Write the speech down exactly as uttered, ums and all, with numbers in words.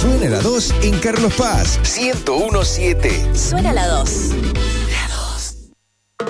Suena la dos en Carlos Paz, ciento uno punto siete. Suena la dos.